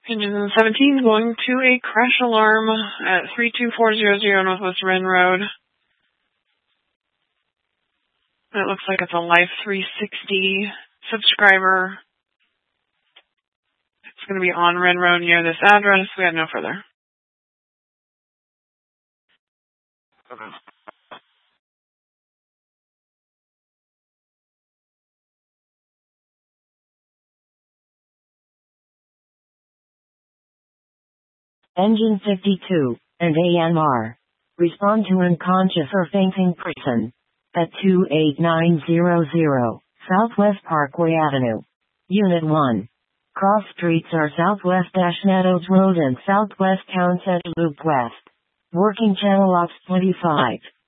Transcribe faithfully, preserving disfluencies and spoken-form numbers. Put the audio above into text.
Engine seventeen going to a crash alarm at three two four zero zero Northwest Ren Road. It looks like it's a Life three sixty subscriber. It's going to be on Ren Road near this address. We have no further. Okay. Engine fifty-two and A M R. Respond to unconscious or fainting person at two eight nine zero zero Southwest Parkway Avenue. Unit one. Cross streets are Southwest Meadows Road and Southwest Town Center Loop West. Working channel ops twenty-five.